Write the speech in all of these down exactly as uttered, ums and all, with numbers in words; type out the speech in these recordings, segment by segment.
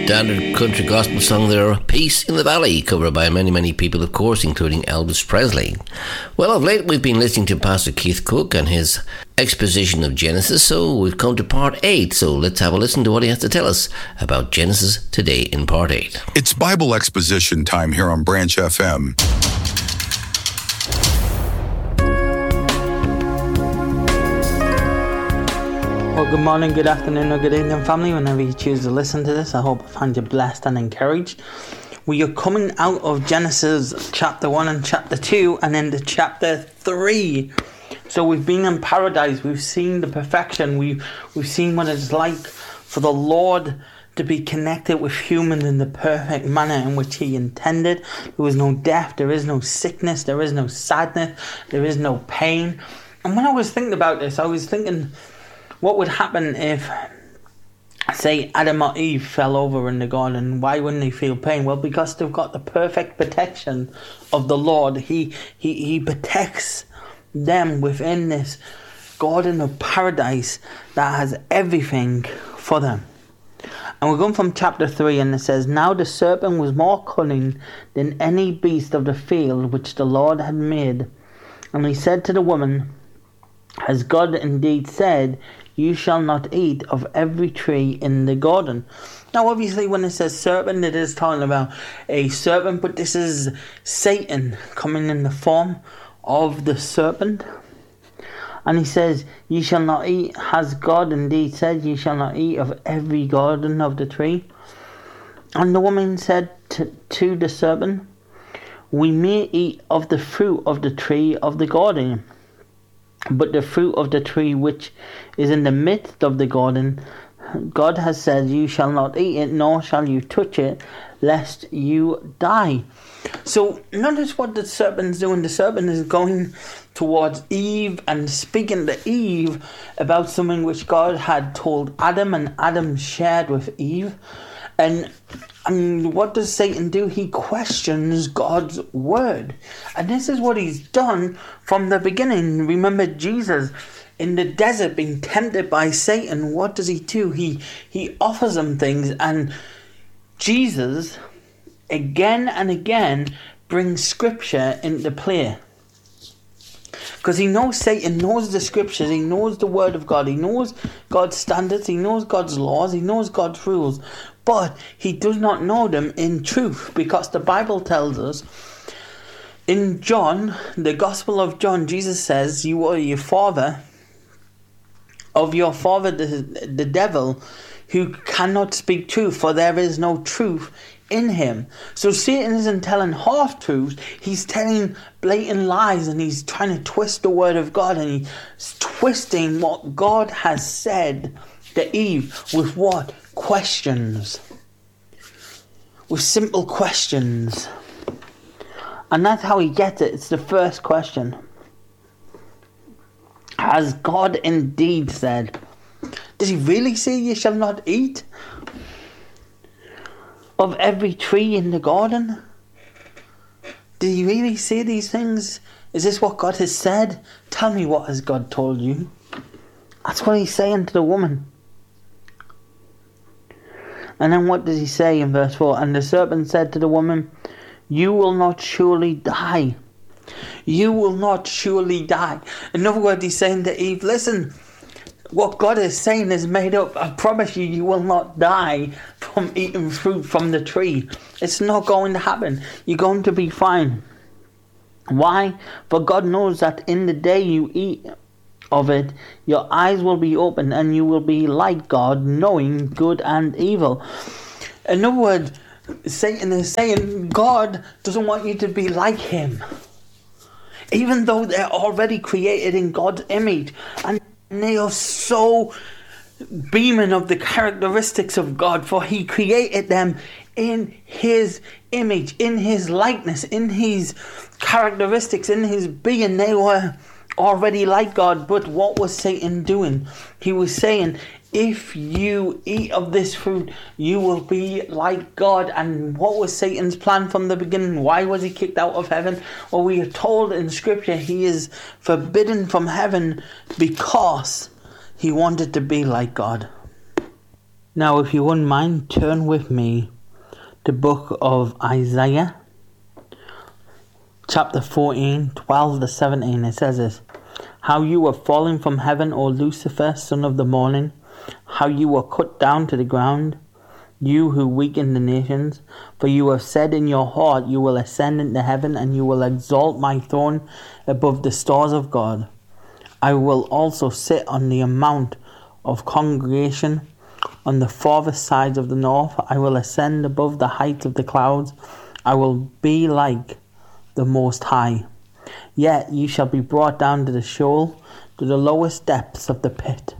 Standard country gospel song there, Peace in the Valley, covered by many, many people, of course, including Elvis Presley. Well, of late we've been listening to Pastor Keith Cook and his exposition of Genesis, so we've come to part eight, so let's have a listen to what he has to tell us about Genesis today in part eight. It's Bible exposition time here on Branch F M. Well, good morning, good afternoon, or good evening, family. Whenever you choose to listen to this, I hope I find you blessed and encouraged. We are coming out of Genesis chapter one and chapter two and into chapter three. So we've been in paradise. We've seen the perfection. We've, we've seen what it's like for the Lord to be connected with humans in the perfect manner in which he intended. There was no death. There is no sickness. There is no sadness. There is no pain. And when I was thinking about this, I was thinking, what would happen if, say, Adam or Eve fell over in the garden? Why wouldn't they feel pain? Well, because they've got the perfect protection of the Lord. He he he protects them within this garden of paradise that has everything for them. And we're going from chapter three, and it says, Now the serpent was more cunning than any beast of the field which the Lord had made. And he said to the woman, Has God indeed said, You shall not eat of every tree in the garden? Now, obviously, when it says serpent, it is talking about a serpent, but this is Satan coming in the form of the serpent. And he says, Ye shall not eat. Has God indeed said, Ye shall not eat of every garden of the tree? And the woman said to, to the serpent, We may eat of the fruit of the tree of the garden, but the fruit of the tree which is in the midst of the garden, God has said, You shall not eat it, nor shall you touch it, lest you die. So notice what the serpent's doing. The serpent is going towards Eve and speaking to Eve about something which God had told Adam, and Adam shared with Eve. And And what does Satan do? He questions God's word. And this is what he's done from the beginning. Remember Jesus in the desert being tempted by Satan. What does he do? He, he offers him things. And Jesus, again and again, brings scripture into play. Because he knows Satan knows the scriptures. He knows the word of God. He knows God's standards. He knows God's laws. He knows God's rules. But he does not know them in truth, because the Bible tells us in John, the Gospel of John, Jesus says, You are your father, of your father the, the devil, who cannot speak truth, for there is no truth in him. So Satan isn't telling half-truths, he's telling blatant lies, and he's trying to twist the word of God, and he's twisting what God has said to Eve with what? Questions. With simple questions. And that's how he gets it. It's the first question. Has God indeed said? Does he really say you shall not eat of every tree in the garden? Did he really say these things? Is this what God has said? Tell me, what has God told you? That's what he's saying to the woman. And then what does he say in verse four? And the serpent said to the woman, You will not surely die. You will not surely die. In other words, he's saying to Eve, listen, what God is saying is made up. I promise you, you will not die from eating fruit from the tree. It's not going to happen. You're going to be fine. Why? For God knows that in the day you eat of it, your eyes will be open, and you will be like God, knowing good and evil. In other words, Satan is saying God doesn't want you to be like him, even though they're already created in God's image, and they are so beaming of the characteristics of God, for he created them in his image, in his likeness, in his characteristics, in his being. They were already like God. But what was Satan doing? He was saying, if you eat of this fruit, you will be like God. And what was Satan's plan from the beginning? Why was he kicked out of heaven? Well, we are told in scripture he is forbidden from heaven because he wanted to be like God. Now, if you wouldn't mind, turn with me to the book of Isaiah, chapter fourteen, twelve to seventeen. It says this: How you were fallen from heaven, O Lucifer, son of the morning, how you were cut down to the ground, you who weaken the nations. For you have said in your heart, you will ascend into heaven, and you will exalt my throne above the stars of God. I will also sit on the mount of congregation on the farthest sides of the north. I will ascend above the heights of the clouds. I will be like the Most High. Yet you shall be brought down to the Sheol, to the lowest depths of the pit.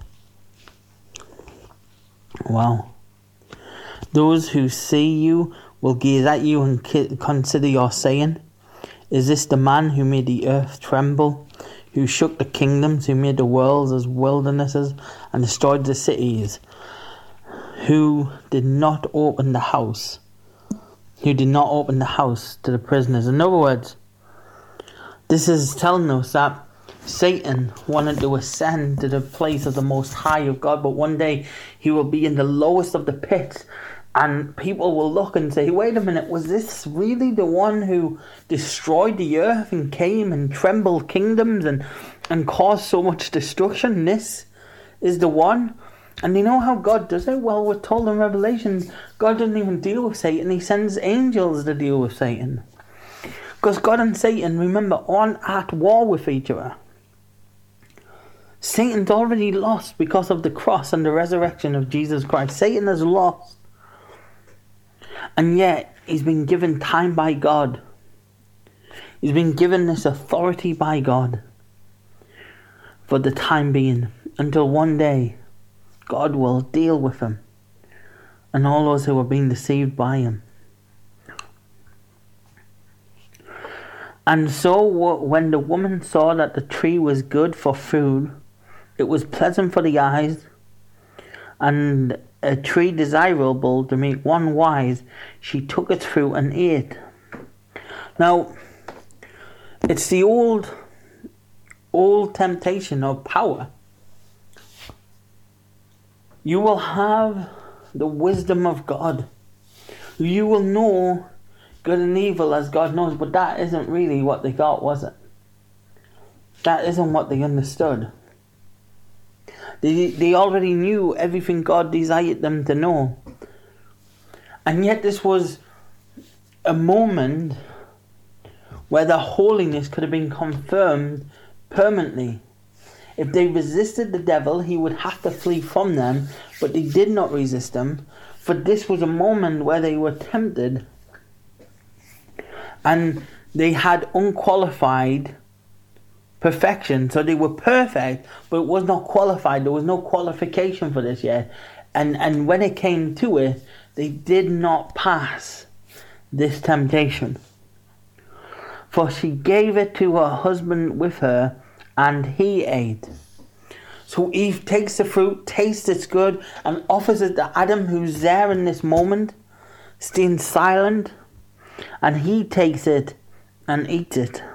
Wow. Those who see you will gaze at you and consider your saying, is this the man who made the earth tremble, who shook the kingdoms, who made the worlds as wildernesses and destroyed the cities, who did not open the house, who did not open the house to the prisoners? In other words, this is telling us that Satan wanted to ascend to the place of the Most High of God, but one day he will be in the lowest of the pits, and people will look and say, wait a minute, was this really the one who destroyed the earth and came and trembled kingdoms and, and caused so much destruction? This is the one. And you know how God does it? Well, we're told in Revelation, God doesn't even deal with Satan. He sends angels to deal with Satan. Because God and Satan, remember, aren't at war with each other. Satan's already lost because of the cross and the resurrection of Jesus Christ. Satan has lost. And yet, he's been given time by God. He's been given this authority by God for the time being, until one day God will deal with him and all those who are being deceived by him. And so when the woman saw that the tree was good for food, it was pleasant for the eyes, and a tree desirable to make one wise, she took its fruit and ate. Now, it's the old, old temptation of power. You will have the wisdom of God. You will know good and evil as God knows, but that isn't really what they thought, was it? That isn't what they understood. They, they already knew everything God desired them to know. And yet this was a moment where the holiness could have been confirmed permanently. If they resisted the devil, he would have to flee from them, but they did not resist him, for this was a moment where they were tempted, and they had unqualified perfection. So they were perfect, but it was not qualified. There was no qualification for this yet. And, and when it came to it, they did not pass this temptation. For she gave it to her husband with her, and he ate. So Eve takes the fruit, tastes it's good, and offers it to Adam, who's there in this moment, staying silent, and he takes it and eats it.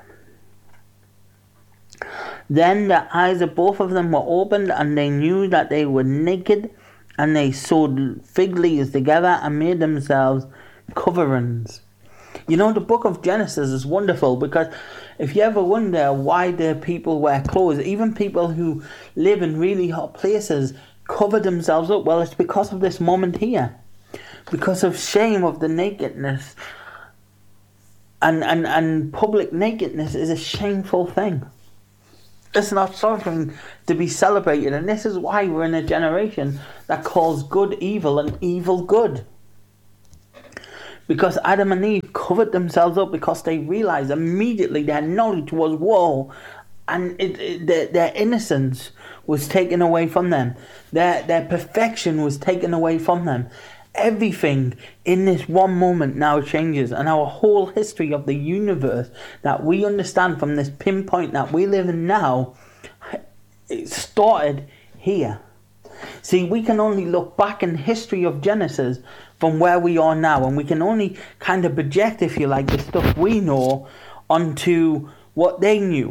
Then the eyes of both of them were opened, and they knew that they were naked, and they sewed fig leaves together and made themselves coverings. You know, the book of Genesis is wonderful, because if you ever wonder why do people wear clothes, even people who live in really hot places cover themselves up, well, it's because of this moment here. Because of shame of the nakedness. And, and, and public nakedness is a shameful thing. It's not something to be celebrated, and this is why we're in a generation that calls good evil and evil good. Because Adam and Eve covered themselves up because they realized immediately their knowledge was woe, and it, it, their, their innocence was taken away from them. Their, their perfection was taken away from them. Everything in this one moment now changes, and our whole history of the universe that we understand from this pinpoint that we live in now, it started here. See, we can only look back in the history of Genesis from where we are now, and we can only kind of project, if you like, the stuff we know onto what they knew.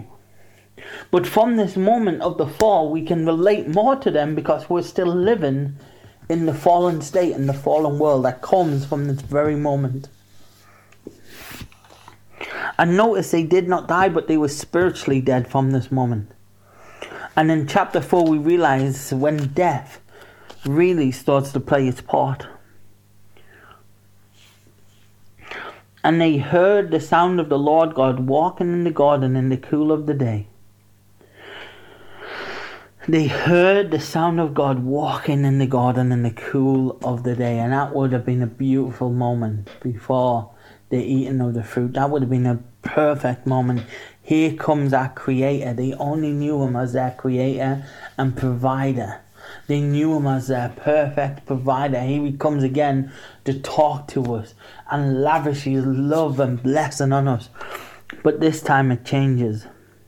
But from this moment of the fall, we can relate more to them because we're still living in the fallen state, in the fallen world that comes from this very moment. And notice they did not die, but they were spiritually dead from this moment. And in chapter four we realize when death really starts to play its part. And they heard the sound of the Lord God walking in the garden in the cool of the day. They heard the sound of God walking in the garden in the cool of the day. And that would have been a beautiful moment before the eating of the fruit. That would have been a perfect moment. Here comes our Creator. They only knew Him as their Creator and Provider. They knew Him as their perfect Provider. Here He comes again to talk to us and lavish His love and blessing on us. But this time it changes.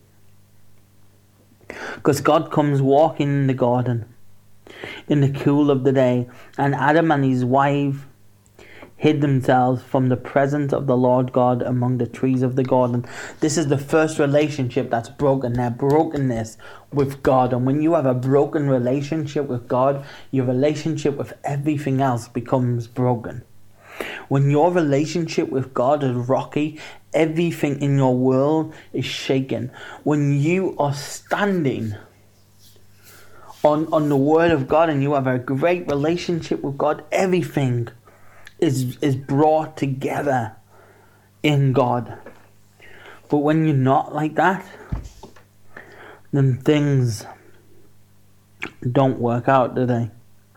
Because God comes walking in the garden in the cool of the day, and Adam and his wife hid themselves from the presence of the Lord God among the trees of the garden. This is the first relationship that's broken, their brokenness with God. And when you have a broken relationship with God, your relationship with everything else becomes broken. When your relationship with God is rocky, everything in your world is shaken. When you are standing on, on the Word of God and you have a great relationship with God, everything is, is brought together in God. But when you're not like that, then things don't work out, do they?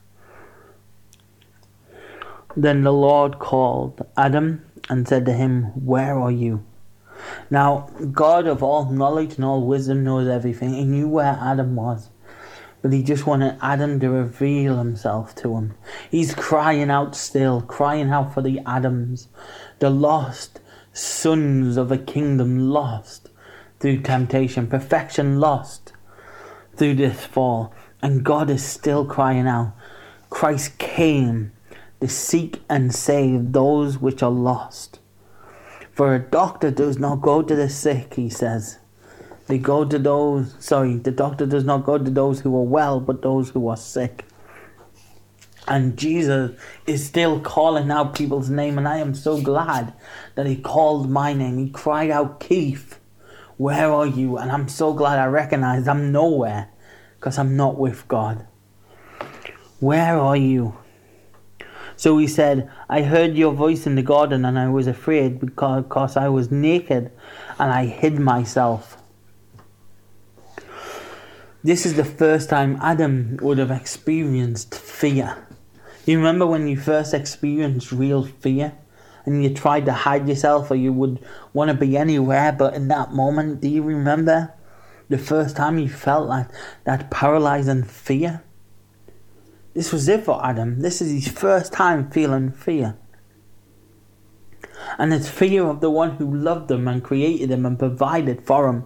Then the Lord called Adam and said to him, "Where are you?" Now, God of all knowledge and all wisdom knows everything. He knew where Adam was. But He just wanted Adam to reveal Himself to him. He's crying out still, crying out for the Adams, the lost sons of a kingdom lost through temptation, perfection lost through this fall. And God is still crying out. Christ came to seek and save those which are lost. For a doctor does not go to the sick, He says. They go to those, sorry, the doctor does not go to those who are well, but those who are sick. And Jesus is still calling out people's name, and I am so glad that He called my name. He cried out, "Keith, where are you?" And I'm so glad I recognize I'm nowhere, because I'm not with God. Where are you? So He said, "I heard your voice in the garden, and I was afraid because, because I was naked, and I hid myself." This is the first time Adam would have experienced fear. You remember when you first experienced real fear and you tried to hide yourself, or you would want to be anywhere but in that moment? Do you remember the first time you felt like that paralyzing fear? This was it for Adam. This is his first time feeling fear. And it's fear of the one who loved him and created him and provided for him.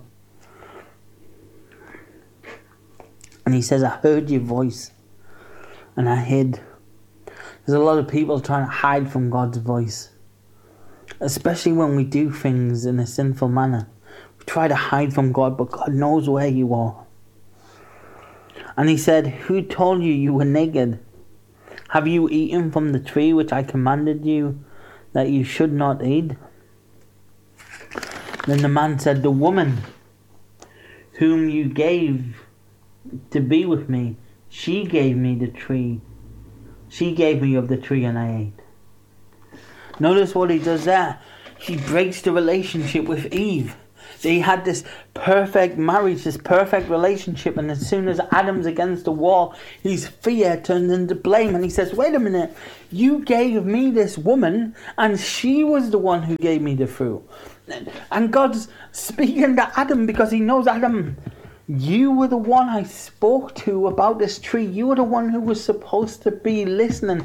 And he says, "I heard your voice and I hid." There's a lot of people trying to hide from God's voice. Especially when we do things in a sinful manner. We try to hide from God, but God knows where you are. And He said, "Who told you you were naked? Have you eaten from the tree which I commanded you that you should not eat?" Then the man said, "The woman whom you gave to be with me, she gave me the tree. She gave me of the tree and I ate." Notice what he does there. He breaks the relationship with Eve. They had this perfect marriage, this perfect relationship, and as soon as Adam's against the wall, his fear turns into blame, and he says, "Wait a minute, you gave me this woman, and she was the one who gave me the fruit." And God's speaking to Adam because He knows, Adam, you were the one I spoke to about this tree. You were the one who was supposed to be listening.